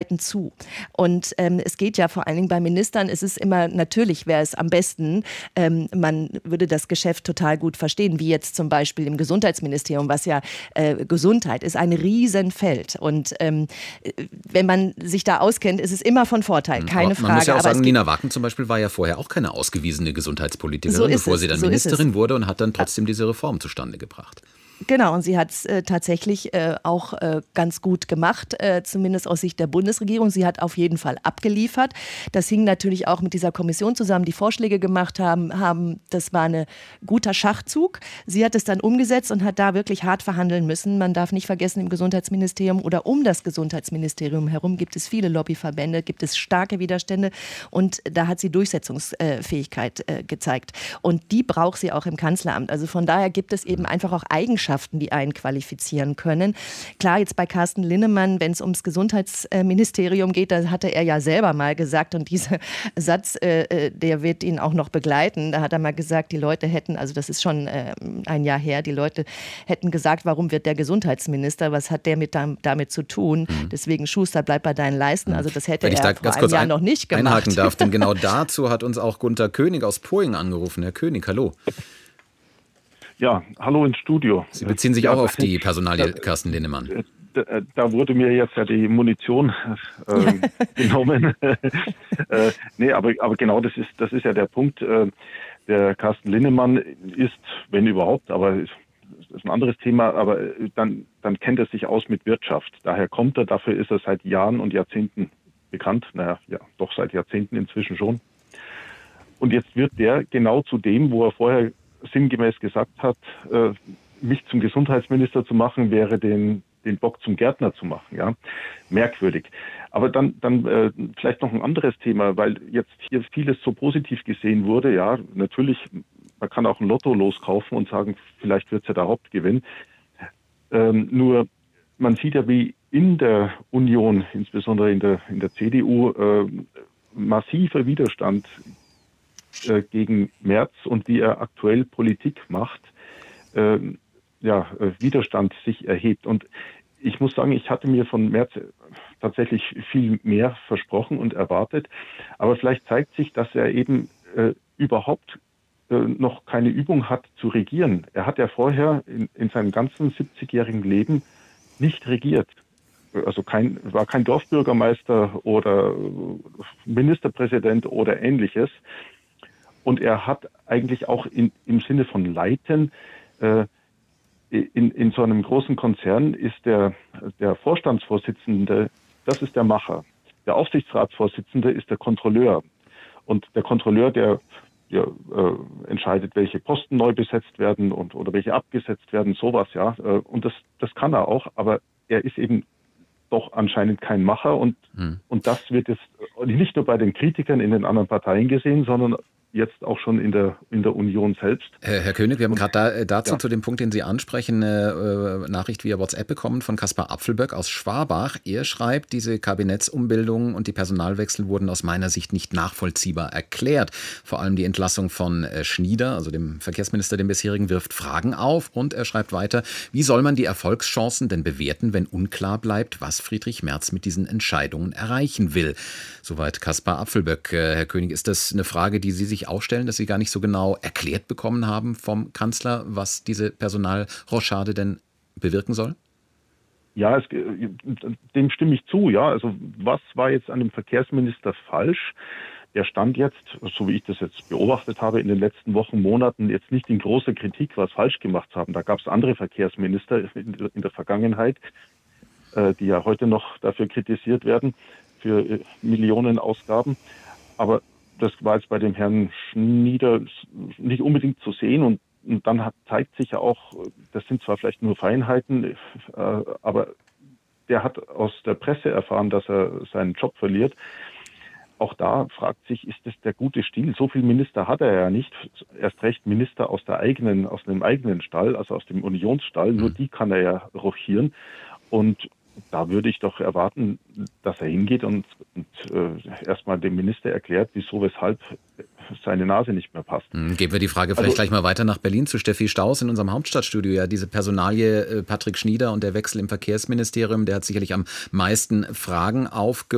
Arbeiten zu. Und es geht ja vor allen Dingen bei Ministern, es ist immer, natürlich wäre es am besten, man würde das Geschäft total gut verstehen, wie jetzt zum Beispiel im Gesundheitsministerium, was ja Gesundheit ist ein Riesenfeld. Und wenn man sich da auskennt, ist es immer von Vorteil, keine Frage. Man muss ja auch sagen, Nina Wacken zum Beispiel war ja vorher auch keine ausgewiesene Gesundheitspolitikerin, bevor sie dann Ministerin wurde und hat dann trotzdem diese Reform zustande gebracht. Genau, und sie hat es tatsächlich auch ganz gut gemacht, zumindest aus Sicht der Bundesregierung. Sie hat auf jeden Fall abgeliefert. Das hing natürlich auch mit dieser Kommission zusammen, die Vorschläge gemacht haben. Das war ein guter Schachzug. Sie hat es dann umgesetzt und hat da wirklich hart verhandeln müssen. Man darf nicht vergessen, im Gesundheitsministerium oder um das Gesundheitsministerium herum gibt es viele Lobbyverbände, gibt es starke Widerstände und da hat sie Durchsetzungsfähigkeit gezeigt. Und die braucht sie auch im Kanzleramt. Also von daher gibt es eben einfach auch Eigenschaften, die einen qualifizieren können. Klar, jetzt bei Carsten Linnemann, wenn es ums Gesundheitsministerium geht, da hatte er ja selber mal gesagt, und dieser Satz, der wird ihn auch noch begleiten, da hat er mal gesagt, die Leute hätten, also das ist schon ein Jahr her, die Leute hätten gesagt, warum wird der Gesundheitsminister, was hat der damit zu tun? Deswegen, Schuster, bleib bei deinen Leisten. Also das hätte er vor einem Jahr noch nicht gemacht. Einhaken darf, denn genau dazu hat uns auch Gunther König aus Poing angerufen. Herr König, hallo. Ja, hallo ins Studio. Sie beziehen sich auch auf die Personalie Carsten Linnemann. Da wurde mir jetzt ja die Munition genommen. Nee, aber genau das ist ja der Punkt. Der Carsten Linnemann ist, wenn überhaupt, aber das ist ein anderes Thema, aber dann kennt er sich aus mit Wirtschaft. Daher kommt er, dafür ist er seit Jahren und Jahrzehnten bekannt. Naja, ja, doch seit Jahrzehnten inzwischen schon. Und jetzt wird der genau zu dem, wo er vorher sinngemäß gesagt hat, mich zum Gesundheitsminister zu machen, wäre den Bock zum Gärtner zu machen. Ja, merkwürdig. Aber dann vielleicht noch ein anderes Thema, weil jetzt hier vieles so positiv gesehen wurde. Ja, natürlich, man kann auch ein Lotto loskaufen und sagen, vielleicht wird es ja der Hauptgewinn. Nur man sieht ja, wie in der Union, insbesondere in der CDU, massiver Widerstand gegen Merz und wie er aktuell Politik macht, Widerstand sich erhebt. Und ich muss sagen, ich hatte mir von Merz tatsächlich viel mehr versprochen und erwartet. Aber vielleicht zeigt sich, dass er eben überhaupt noch keine Übung hat zu regieren. Er hat ja vorher in seinem ganzen 70-jährigen Leben nicht regiert. Also war kein Dorfbürgermeister oder Ministerpräsident oder Ähnliches. Und er hat eigentlich auch im Sinne von Leiten, in so einem großen Konzern ist der Vorstandsvorsitzende, das ist der Macher. Der Aufsichtsratsvorsitzende ist der Kontrolleur. Und der Kontrolleur, der entscheidet, welche Posten neu besetzt werden oder welche abgesetzt werden, sowas, ja. Und das kann er auch, aber er ist eben doch anscheinend kein Macher. Und das wird jetzt nicht nur bei den Kritikern in den anderen Parteien gesehen, sondern jetzt auch schon in der Union selbst. Herr König, wir haben gerade dazu zu dem Punkt, den Sie ansprechen, eine Nachricht via WhatsApp bekommen von Kaspar Apfelböck aus Schwabach. Er schreibt, diese Kabinettsumbildungen und die Personalwechsel wurden aus meiner Sicht nicht nachvollziehbar erklärt. Vor allem die Entlassung von Schnieder, also dem Verkehrsminister, dem bisherigen, wirft Fragen auf. Und er schreibt weiter, wie soll man die Erfolgschancen denn bewerten, wenn unklar bleibt, was Friedrich Merz mit diesen Entscheidungen erreichen will? Soweit Kaspar Apfelböck. Herr König, ist das eine Frage, die Sie sich auch stellen, dass Sie gar nicht so genau erklärt bekommen haben vom Kanzler, was diese Personalrochade denn bewirken soll? Ja, dem stimme ich zu. Ja, also was war jetzt an dem Verkehrsminister falsch? Der stand jetzt, so wie ich das jetzt beobachtet habe, in den letzten Wochen, Monaten jetzt nicht in großer Kritik, was falsch gemacht haben. Da gab es andere Verkehrsminister in der Vergangenheit, die ja heute noch dafür kritisiert werden, für Millionenausgaben. Aber das war jetzt bei dem Herrn Schnieder nicht unbedingt zu sehen. Und dann zeigt sich ja auch, das sind zwar vielleicht nur Feinheiten, aber der hat aus der Presse erfahren, dass er seinen Job verliert. Auch da fragt sich, ist das der gute Stil? So viel Minister hat er ja nicht. Erst recht Minister aus dem eigenen Stall, also aus dem Unionsstall. Nur die kann er ja rochieren. Und da würde ich doch erwarten, dass er hingeht und erstmal dem Minister erklärt, wieso, weshalb seine Nase nicht mehr passt. Geben wir die Frage vielleicht gleich mal weiter nach Berlin zu Steffi Staus in unserem Hauptstadtstudio. Ja, diese Personalie Patrick Schnieder und der Wechsel im Verkehrsministerium, der hat sicherlich am meisten Fragen aufgeworfen.